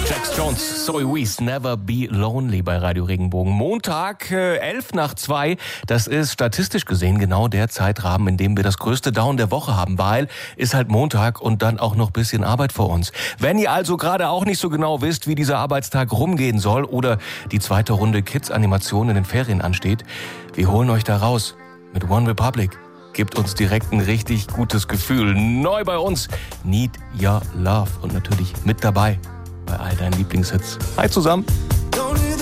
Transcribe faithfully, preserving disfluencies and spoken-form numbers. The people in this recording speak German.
Jax Jones, Zoe Wees, Never Be Lonely bei Radio Regenbogen. Montag, äh, elf nach zwei. Das ist statistisch gesehen genau der Zeitrahmen, in dem wir das größte Down der Woche haben, weil ist halt Montag und dann auch noch ein bisschen Arbeit vor uns. Wenn ihr also gerade auch nicht so genau wisst, wie dieser Arbeitstag rumgehen soll oder die zweite Runde Kids-Animation in den Ferien ansteht, wir holen euch da raus mit One Republic. Gibt uns direkt ein richtig gutes Gefühl. Neu bei uns, Need Your Love und natürlich mit dabei bei all deinen Lieblingshits. Hi zusammen.